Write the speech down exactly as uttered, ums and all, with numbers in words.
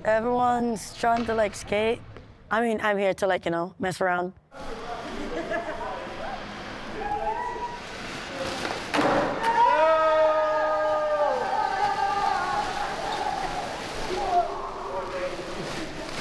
Everyone's trying to like skate. I mean, I'm here to like, you know, mess around.